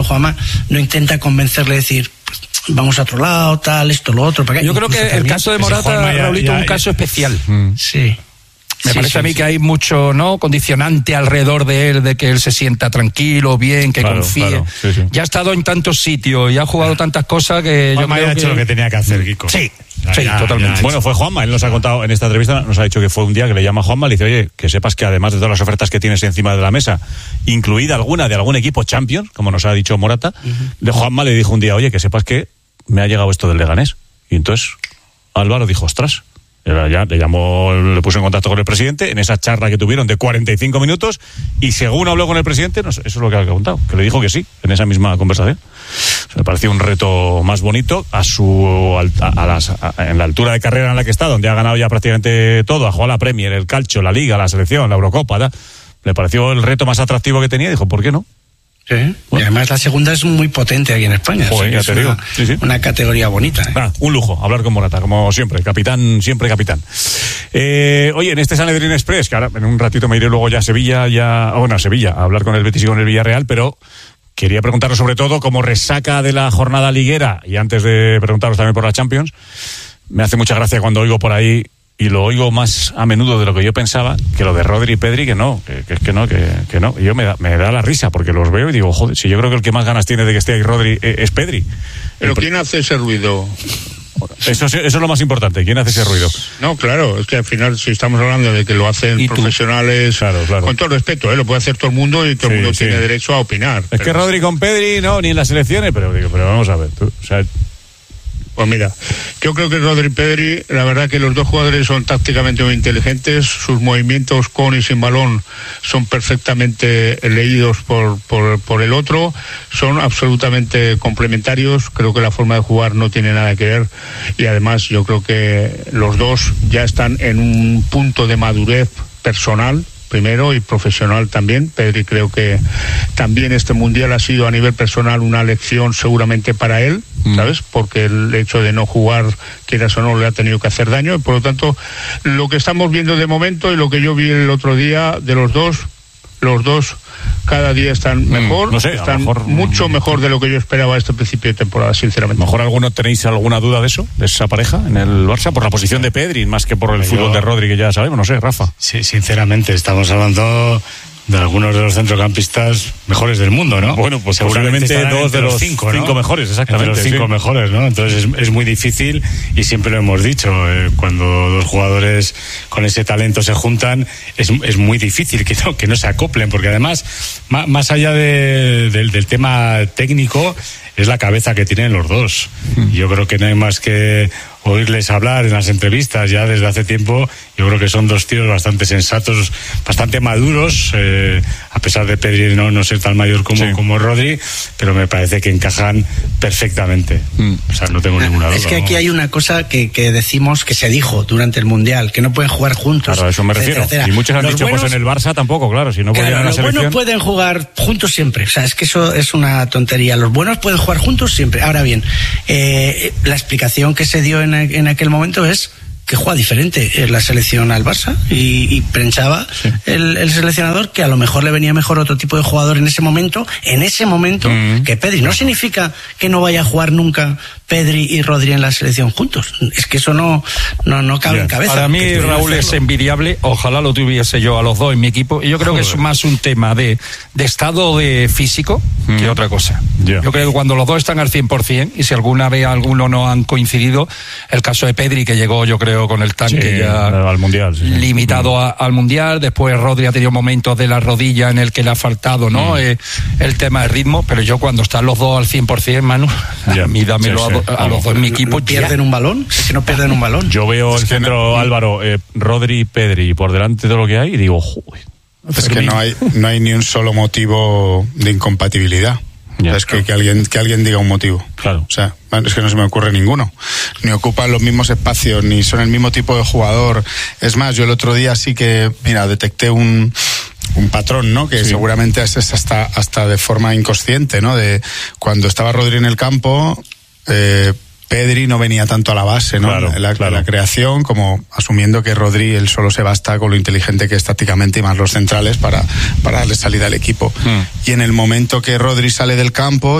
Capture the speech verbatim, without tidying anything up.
Juanma no intenta convencerle, decir, pues, vamos a otro lado, tal, esto, lo otro. Para Yo creo que también, el caso de Morata, Raulito, es un caso especial. Mm. Sí. Me sí, parece sí, a mí sí. que hay mucho, ¿no?, condicionante alrededor de él, de que él se sienta tranquilo, bien, que claro, confíe. Claro, sí, sí. Ya ha estado en tantos sitios y ha jugado tantas cosas que Juanma yo creo ha hecho que... lo que tenía que hacer, Kiko. Sí, ya, sí, ya, totalmente. ya Bueno, fue Juanma, él nos ha contado en esta entrevista, nos ha dicho que fue un día que le llama a Juanma, le dice, oye, que sepas que además de todas las ofertas que tienes encima de la mesa, incluida alguna de algún equipo Champions, como nos ha dicho Morata, uh-huh. de Juanma le dijo un día, oye, que sepas que me ha llegado esto del Leganés. Y entonces Álvaro dijo, ostras, ya le llamó, le puso en contacto con el presidente en esa charla que tuvieron de cuarenta y cinco minutos, y según habló con el presidente, no sé, eso es lo que ha contado, que le dijo que sí en esa misma conversación. Me pareció un reto más bonito a su a, a las, a, en la altura de carrera en la que está, donde ha ganado ya prácticamente todo, ha jugado la Premier, el Calcio, la Liga, la Selección, la Eurocopa, ¿da? Le pareció el reto más atractivo que tenía y dijo, ¿por qué no? Sí. Bueno. Y además la segunda es muy potente aquí en España. Joder, ya te digo. Una, sí, sí. una categoría bonita. ¿eh? Ah, un lujo hablar con Morata, como siempre, capitán, siempre capitán. Eh, oye, en este Sanedrín Express, que ahora en un ratito me iré luego ya a Sevilla, ya, bueno, a Sevilla, a hablar con el Betis y con el Villarreal, pero quería preguntaros sobre todo como resaca de la jornada liguera, y antes de preguntaros también por la Champions, me hace mucha gracia cuando oigo por ahí, y lo oigo más a menudo de lo que yo pensaba, que lo de Rodri y Pedri, que no, que, que, que no, que, que no. Y yo me da, me da la risa, porque los veo y digo, joder, si yo creo que el que más ganas tiene de que esté ahí Rodri eh, es Pedri. Pero el, ¿quién hace ese ruido? Eso, eso es lo más importante, ¿quién hace ese ruido? No, claro, es que al final si estamos hablando de que lo hacen profesionales, claro, claro. con todo respeto, ¿eh? Lo puede hacer todo el mundo y todo sí, el mundo sí. tiene derecho a opinar. Es pero... que Rodri con Pedri, no, ni en las selecciones, pero digo, pero vamos a ver, tú, o sea... Pues mira, yo creo que Rodri y Pedri, la verdad que los dos jugadores son tácticamente muy inteligentes, sus movimientos con y sin balón son perfectamente leídos por, por, por el otro, son absolutamente complementarios, creo que la forma de jugar no tiene nada que ver, y además yo creo que los dos ya están en un punto de madurez personal, primero, y profesional también. Pedri creo que también este mundial ha sido a nivel personal una lección seguramente para él, ¿sabes? Porque el hecho de no jugar, quieras o no, le ha tenido que hacer daño, y por lo tanto lo que estamos viendo de momento y lo que yo vi el otro día de los dos, los dos cada día están mejor, mm, no sé, están mejor, mucho mejor de lo que yo esperaba a este principio de temporada, sinceramente. ¿A lo mejor alguno tenéis alguna duda de eso, de esa pareja en el Barça, por la posición de Pedri, más que por el yo, fútbol de Rodri, que ya sabemos? No sé, Rafa. Sí, sinceramente, estamos hablando de algunos de los centrocampistas mejores del mundo, ¿no? Bueno, pues seguramente dos de los cinco, cinco ¿no? mejores, exactamente. Entre los cinco sí. mejores, ¿no? Entonces es, es muy difícil, y siempre lo hemos dicho, eh, cuando dos jugadores con ese talento se juntan, es, es muy difícil que no, que no se acoplen, porque además, más, más allá de, de, del tema técnico, es la cabeza que tienen los dos. Mm. Yo creo que no hay más que oírles hablar en las entrevistas ya desde hace tiempo. Yo creo que son dos tíos bastante sensatos, bastante maduros, eh, a pesar de Pedri no, no ser tan mayor como, sí. como Rodri, pero me parece que encajan perfectamente. Mm. O sea, no tengo ninguna duda. Es que aquí hay una cosa que, que decimos, que se dijo durante el Mundial, que no pueden jugar juntos. Claro, a eso me refiero. Etcétera, etcétera. Y muchos han los dicho, buenos, pues en el Barça tampoco, claro, si no claro, podían en la selección. Los buenos pueden jugar juntos siempre, o sea, es que eso es una tontería. Los buenos pueden jugar juntos siempre. Ahora bien, eh, la explicación que se dio en, en aquel momento es que juega diferente la selección al Barça, y, y pensaba sí. el, el seleccionador que a lo mejor le venía mejor otro tipo de jugador en ese momento, en ese momento mm. que Pedri. No significa que no vaya a jugar nunca Pedri y Rodri en la selección juntos. Es que eso no, no, no cabe yeah. en cabeza. Para mí, Raúl, es envidiable. Ojalá lo tuviese yo a los dos en mi equipo. Y yo creo Joder. que es más un tema de, de estado de físico mm. que otra cosa. Yeah. Yo creo que cuando los dos están al cien por ciento, y si alguna vez alguno no han coincidido, el caso de Pedri, que llegó, yo creo, con el tanque sí, ya al mundial, sí, limitado sí. a, al mundial. Después Rodri ha tenido momentos de la rodilla en el que le ha faltado, ¿no? Mm. Eh, el tema de ritmo. Pero yo, cuando están los dos al cien por ciento, Manu, yeah. a mí dámelo sí, sí. a, a los dos en mi equipo. ¿Pierden ya. un balón? Si no pierden un balón. Yo veo el centro, Álvaro, eh, Rodri y Pedri por delante de lo que hay, y digo, joder. Es que no hay, no hay ni un solo motivo de incompatibilidad. Ya, es que, que alguien que alguien diga un motivo. Claro. O sea, es que no se me ocurre ninguno. Ni ocupan los mismos espacios, ni son el mismo tipo de jugador. Es más, yo el otro día sí que, mira, detecté un un patrón, ¿no? Que sí. seguramente es hasta hasta de forma inconsciente, ¿no? De cuando estaba Rodri en el campo, eh, Pedri no venía tanto a la base, ¿no? Claro, la, claro. la creación, como asumiendo que Rodri él solo se basta con lo inteligente que es tácticamente y más los centrales para, para darle salida al equipo. Mm. Y en el momento que Rodri sale del campo